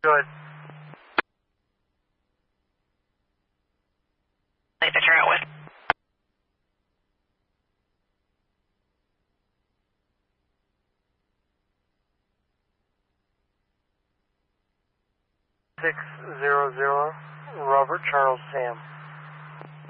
Good. That you're out with. 600, Robert Charles Sam.